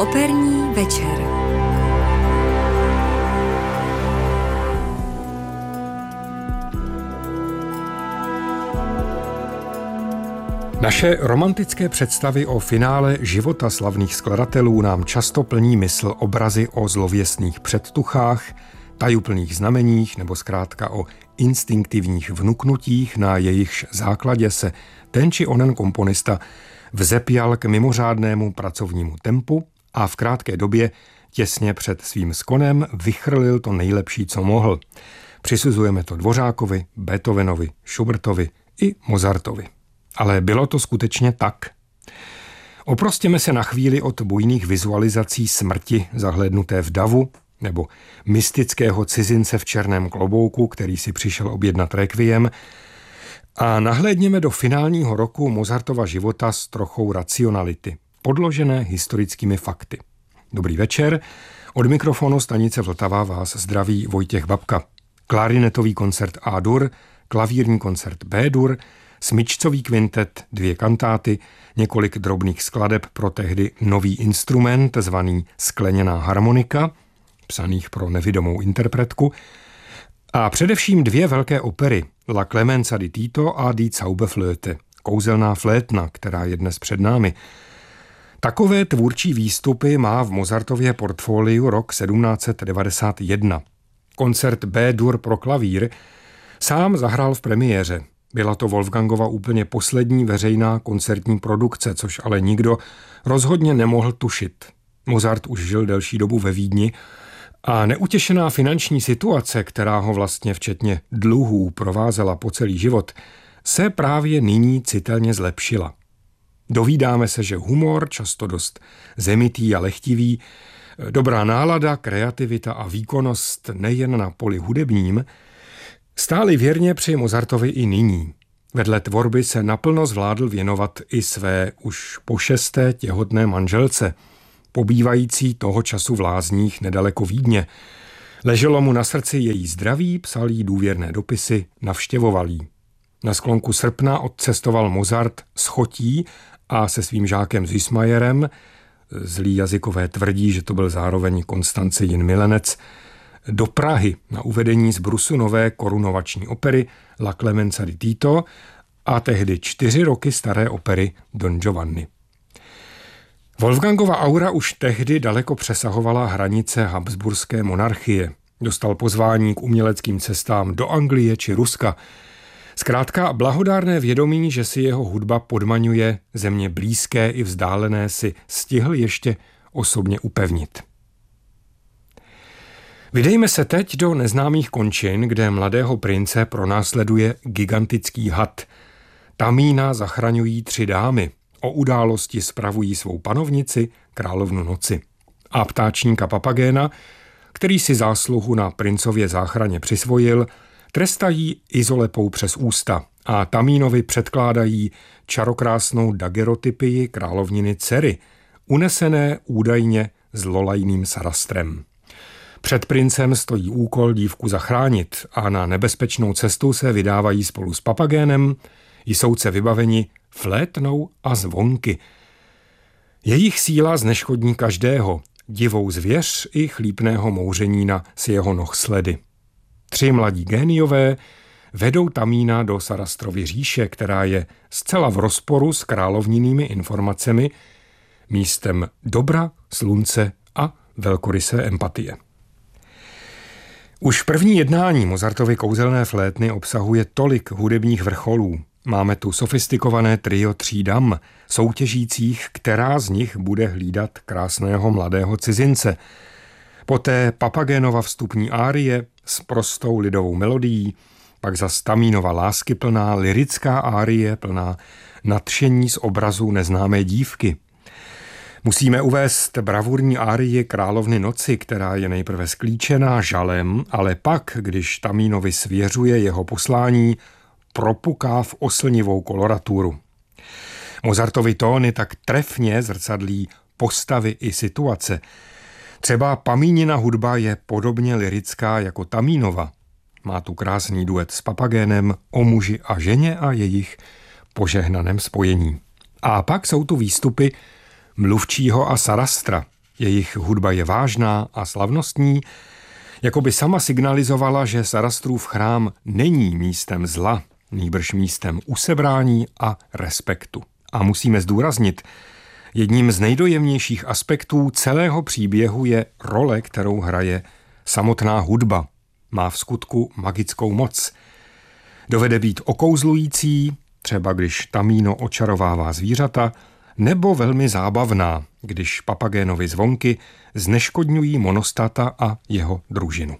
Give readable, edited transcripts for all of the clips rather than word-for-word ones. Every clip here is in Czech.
Operní večer. Naše romantické představy o finále života slavných skladatelů nám často plní mysl obrazy o zlověstných předtuchách, tajuplných znameních nebo zkrátka o instinktivních vnuknutích, na jejichž základě se ten či onen komponista vzepěl k mimořádnému pracovnímu tempu a v krátké době těsně před svým skonem vychrlil to nejlepší, co mohl. Přisuzujeme to Dvořákovi, Beethovenovi, Schubertovi i Mozartovi. Ale bylo to skutečně tak? Oprostěme se na chvíli od bujných vizualizací smrti zahlédnuté v davu nebo mystického cizince v černém klobouku, který si přišel objednat rekviem, a nahlédněme do finálního roku Mozartova života s trochou racionality, podložené historickými fakty. Dobrý večer, od mikrofonu stanice Vltava vás zdraví Vojtěch Babka. Klarinetový koncert A-dur, klavírní koncert B-dur, smyčcový kvintet, 2 kantáty, několik drobných skladeb pro tehdy nový instrument zvaný skleněná harmonika, psaných pro nevidomou interpretku, a především 2 velké opery, La Clemenza di Tito a Die Zauberflöte, kouzelná flétna, která je dnes před námi. Takové tvůrčí výstupy má v Mozartově portfoliu rok 1791. Koncert B-dur pro klavír sám zahrál v premiéře. Byla to Wolfgangova úplně poslední veřejná koncertní produkce, což ale nikdo rozhodně nemohl tušit. Mozart už žil delší dobu ve Vídni a neutěšená finanční situace, která ho vlastně včetně dluhů provázela po celý život, se právě nyní citelně zlepšila. Dovídáme se, že humor, často dost zemitý a lehtivý, dobrá nálada, kreativita a výkonnost nejen na poli hudebním, stáli věrně při Mozartovi i nyní. Vedle tvorby se naplno zvládl věnovat i své už po 6. těhotné manželce, pobývající toho času v lázních nedaleko Vídně. Leželo mu na srdci její zdraví, psal jí důvěrné dopisy, navštěvoval jí. Na sklonku srpna odcestoval Mozart s chotí a se svým žákem Süssmayerem, zlí jazykové tvrdí, že to byl zároveň Konstantin milenec, do Prahy na uvedení z brusu nové korunovační opery La Clemenza di Tito a tehdy 4 roky staré opery Don Giovanni. Wolfgangova aura už tehdy daleko přesahovala hranice habsburské monarchie. Dostal pozvání k uměleckým cestám do Anglie či Ruska. Zkrátka blahodárné vědomí, že si jeho hudba podmaňuje země blízké i vzdálené, si stihl ještě osobně upevnit. Vydejme se teď do neznámých končin, kde mladého prince pronásleduje gigantický had. Tamína zachraňují 3 dámy, o události spravují svou panovnici, královnu noci. A ptáčníka Papagéna, který si zásluhu na princově záchraně přisvojil, trestají izolepou přes ústa a Tamínovi předkládají čarokrásnou dagerotypii královniny dcery, unesené údajně zlolajným sarastrem. Před princem stojí úkol dívku zachránit a na nebezpečnou cestu se vydávají spolu s Papagénem, jsouce vybaveni flétnou a zvonky. Jejich síla zneškodní každého, divou zvěř i chlípného mouřenína s jeho nohsledy. 3 mladí géniové vedou Tamína do Sarastrovy říše, která je zcela v rozporu s královninými informacemi, místem dobra, slunce a velkorysé empatie. Už první jednání Mozartovy kouzelné flétny obsahuje tolik hudebních vrcholů. Máme tu sofistikované trio 3 dam, soutěžících, která z nich bude hlídat krásného mladého cizince. Poté Papagénova vstupní árie s prostou lidovou melodií, pak zas Tamínova láskyplná lyrická árie plná nadšení z obrazu neznámé dívky. Musíme uvést bravurní árii Královny noci, která je nejprve sklíčená žalem, ale pak, když Tamínovi svěřuje jeho poslání, propuká v oslnivou koloraturu. Mozartovy tóny tak trefně zrcadlí postavy i situace. Třeba Pamínina hudba je podobně lyrická jako Tamínova. Má tu krásný duet s Papagénem o muži a ženě a jejich požehnaném spojení. A pak jsou tu výstupy mluvčího a Sarastra, Jejich hudba je vážná a slavnostní, jako by sama signalizovala, že Zarastrův chrám není místem zla, nýbrž místem usebrání a respektu. A musíme zdůraznit, jedním z nejdojemnějších aspektů celého příběhu je role, kterou hraje samotná hudba. Má v skutku magickou moc. Dovede být okouzlující, třeba když Tamino očarovává zvířata, nebo velmi zábavná, když Papagénovy zvonky zneškodňují Monostata a jeho družinu.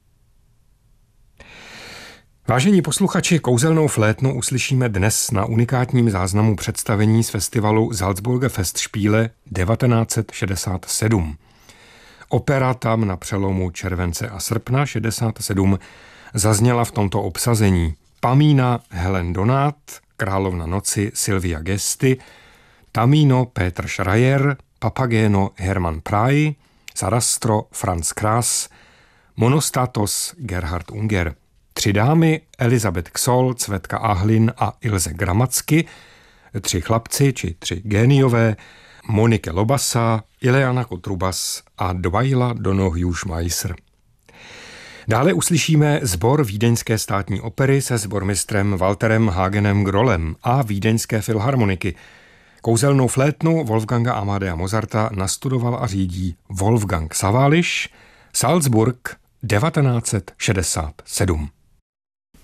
Vážení posluchači, kouzelnou flétnu uslyšíme dnes na unikátním záznamu představení z festivalu Salzburger Festspiele 1967. Opera tam na přelomu července a srpna 67 zazněla v tomto obsazení: Pamína Helen Donat, Královna noci Silvia Gesti, Tamino Peter Schreier, Papageno Hermann Prey, Sarastro Franz Krass, Monostatos Gerhard Unger. 3 dámy Elizabeth Ksol, Cvetka Ahlin a Ilze Gramacky, 3 chlapci či 3 géniové Monike Lobasa, Ileana Kotrubas a Dvaila Donohue-Schmeisser. Dále uslyšíme sbor Vídeňské státní opery se sbormistrem Walterem Hagenem Grolem a Vídeňské filharmoniky. Kouzelnou flétnu Wolfganga Amadea Mozarta nastudoval a řídí Wolfgang Sawallisch, Salzburg 1967.